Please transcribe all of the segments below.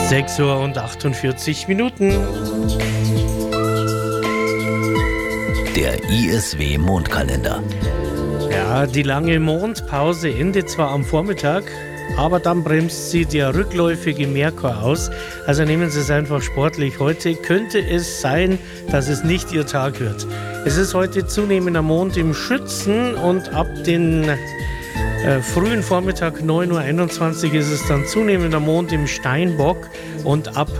6:48 Uhr. Der ISW Mondkalender. Ja, die lange Mondpause endet zwar am Vormittag, aber dann bremst sie der rückläufige Merkur aus. Also nehmen Sie es einfach sportlich. Heute könnte es sein, dass es nicht Ihr Tag wird. Es ist heute zunehmender Mond im Schützen und ab den frühen Vormittag 9:21 Uhr ist es dann zunehmender Mond im Steinbock und ab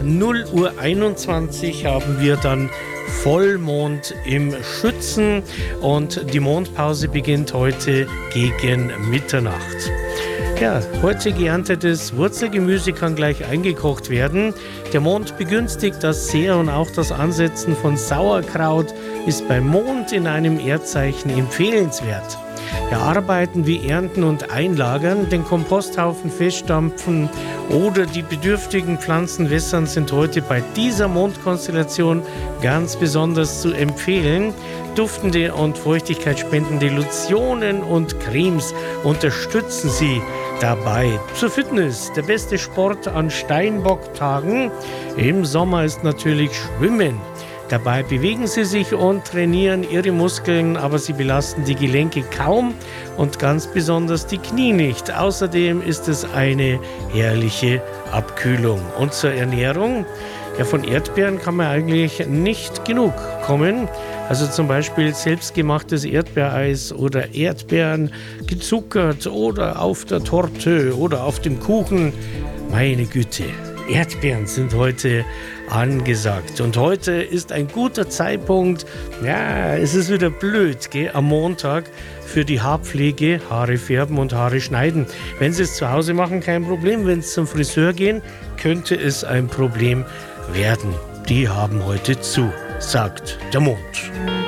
0:21 Uhr haben wir dann Vollmond im Schützen und die Mondpause beginnt heute gegen Mitternacht. Ja, heute geerntetes Wurzelgemüse kann gleich eingekocht werden. Der Mond begünstigt das sehr und auch das Ansetzen von Sauerkraut ist beim Mond in einem Erdzeichen empfehlenswert. Ja, Arbeiten wie Ernten und Einlagern, den Komposthaufen feststampfen oder die bedürftigen Pflanzen wässern sind heute bei dieser Mondkonstellation ganz besonders zu empfehlen. Duftende und feuchtigkeitsspendende Lotionen und Cremes unterstützen Sie dabei. Zur Fitness, der beste Sport an Steinbock-Tagen im Sommer ist natürlich Schwimmen. Dabei bewegen Sie sich und trainieren Ihre Muskeln, aber Sie belasten die Gelenke kaum und ganz besonders die Knie nicht. Außerdem ist es eine herrliche Abkühlung. Und zur Ernährung? Ja, von Erdbeeren kann man eigentlich nicht genug kommen. Also zum Beispiel selbstgemachtes Erdbeereis oder Erdbeeren gezuckert oder auf der Torte oder auf dem Kuchen. Meine Güte, Erdbeeren sind heute angesagt. Und heute ist ein guter Zeitpunkt, ja, es ist wieder blöd, gell, am Montag für die Haarpflege, Haare färben und Haare schneiden. Wenn Sie es zu Hause machen, kein Problem. Wenn Sie zum Friseur gehen, könnte es ein Problem werden. Die haben heute zu, sagt der Mond.